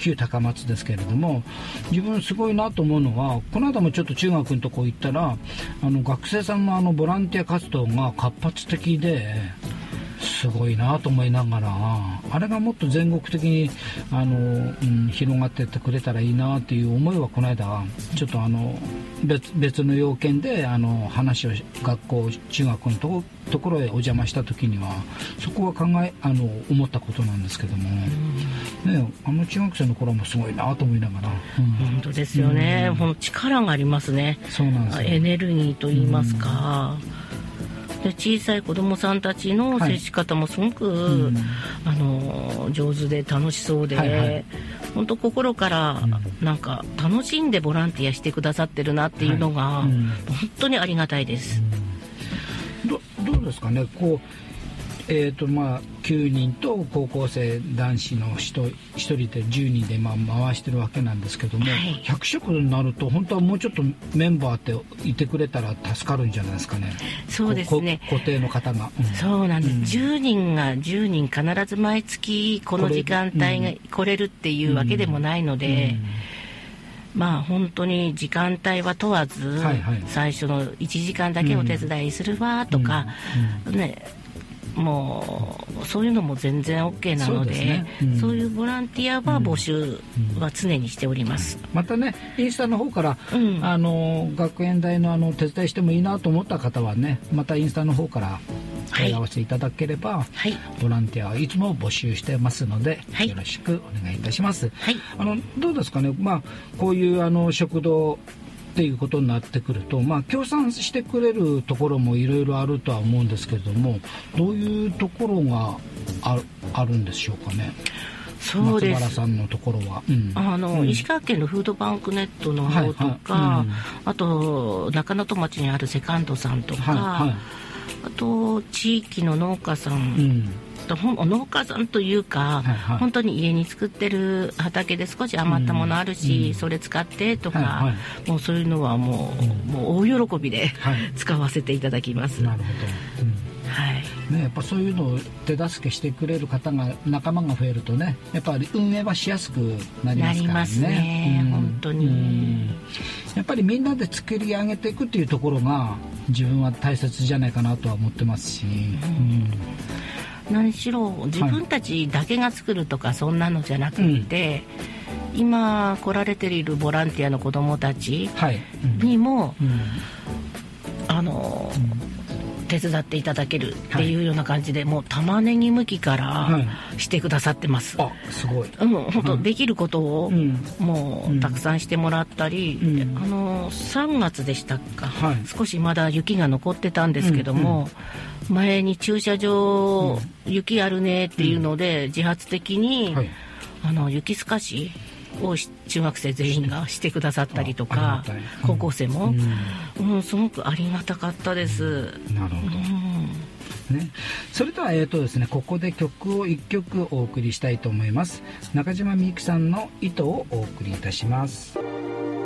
旧高松ですけれども、自分すごいなと思うのは、この間もちょっと中学のとこ行ったら、学生さんのボランティア活動が活発的ですごいなと思いながら、あれがもっと全国的に広がっていってくれたらいいなという思いは、この間ちょっと別の要件で話を学校中学のところへお邪魔した時には、そこは思ったことなんですけども、ね、中学生の頃もすごいなと思いながら、 本当ですよね、力がありますね。 そうなんですよ。 エネルギーといいますか、で小さい子どもさんたちの接し方もすごく、上手で楽しそうで、本当心からなんか楽しんでボランティアしてくださってるなっていうのが、本当にありがたいです。 どうですかね、9人と高校生男子の1人で10人で回してるわけなんですけども、100食になると本当はもうちょっとメンバーっていてくれたら助かるんじゃないですかね。 そうですね、 固定の方が、 そうなんです、10人が10人必ず毎月この時間帯が来れるっていうわけでもないので、本当に時間帯は問わず、最初の1時間だけお手伝いするわとか、もうそういうのも全然 OK なので、そういうボランティアは募集は常にしております。 またね、インスタの方から、学園大の手伝いしてもいいなと思った方はね、またインスタの方から問い合わせいただければ、ボランティアはいつも募集してますので、よろしくお願いいたします。どうですかね、こういう食堂っていうことになってくると、協賛してくれるところもいろいろあるとは思うんですけれども、どういうところがあるんでしょうかね。 そうです、 松原さんのところは、 石川県のフードバンクネットの方とか、あと中能登町にあるセカンドさんとか、あと地域の農家さん、農家さんというか、本当に家に作ってる畑で少し余ったものあるし、それ使ってとか、もうそういうのはもう大喜びで、使わせていただきます。 なるほど、やっぱそういうのを手助けしてくれる方が仲間が増えるとね、やっぱり運営はしやすくなりますからね。なりますね、本当に。やっぱりみんなで作り上げていくっていうところが自分は大切じゃないかなとは思ってますし、何しろ自分たちだけが作るとかそんなのじゃなくて、今来られているボランティアの子どもたちにも、手伝っていただけるっていうような感じで、もう玉ねぎ剥きからしてくださってます。 すごい。 本当できることをもうたくさんしてもらったり、3月でしたか、少しまだ雪が残ってたんですけども、前に駐車場、雪あるねっていうので、自発的に、雪すかしを中学生全員がしてくださったりとか、高校生も、すごくありがたかったです。 なるほど、それではですね、ここで曲を1曲お送りしたいと思います。中島みゆきさんの糸をお送りいたします。